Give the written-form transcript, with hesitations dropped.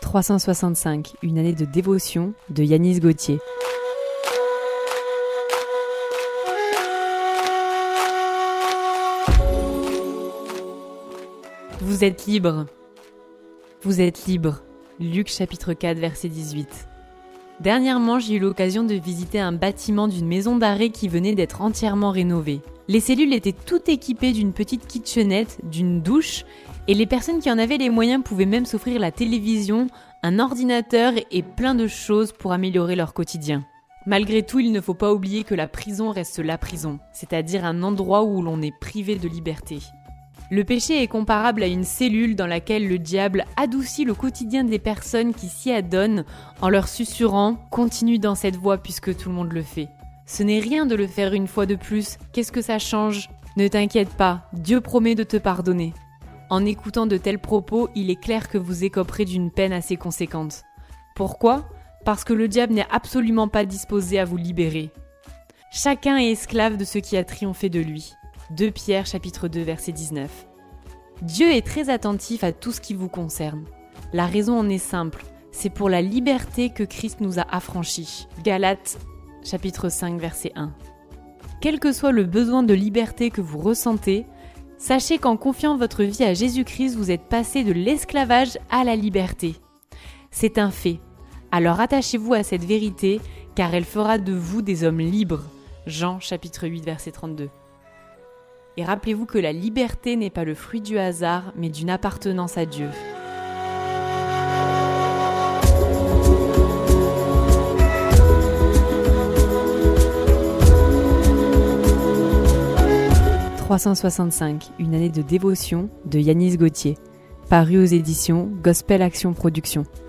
365, une année de dévotion de Yanis Gauthier. Vous êtes libre. Vous êtes libre. Luc chapitre 4, verset 18. Dernièrement, j'ai eu l'occasion de visiter un bâtiment d'une maison d'arrêt qui venait d'être entièrement rénové. Les cellules étaient toutes équipées d'une petite kitchenette, d'une douche, et les personnes qui en avaient les moyens pouvaient même s'offrir la télévision, un ordinateur et plein de choses pour améliorer leur quotidien. Malgré tout, il ne faut pas oublier que la prison reste la prison, c'est-à-dire un endroit où l'on est privé de liberté. Le péché est comparable à une cellule dans laquelle le diable adoucit le quotidien des personnes qui s'y adonnent en leur susurrant « Continue dans cette voie puisque tout le monde le fait ». Ce n'est rien de le faire une fois de plus, qu'est-ce que ça change ? Ne t'inquiète pas, Dieu promet de te pardonner. En écoutant de tels propos, il est clair que vous écoperez d'une peine assez conséquente. Pourquoi ? Parce que le diable n'est absolument pas disposé à vous libérer. Chacun est esclave de ce qui a triomphé de lui. 2 Pierre chapitre 2 verset 19. Dieu est très attentif à tout ce qui vous concerne. La raison en est simple, c'est pour la liberté que Christ nous a affranchis. Galates chapitre 5 verset 1. Quel que soit le besoin de liberté que vous ressentez, sachez qu'en confiant votre vie à Jésus-Christ, vous êtes passé de l'esclavage à la liberté. C'est un fait. Alors attachez-vous à cette vérité, car elle fera de vous des hommes libres. Jean chapitre 8 verset 32. Et rappelez-vous que la liberté n'est pas le fruit du hasard, mais d'une appartenance à Dieu. « 365, une année de dévotion » de Yanis Gauthier, paru aux éditions Gospel Action Production.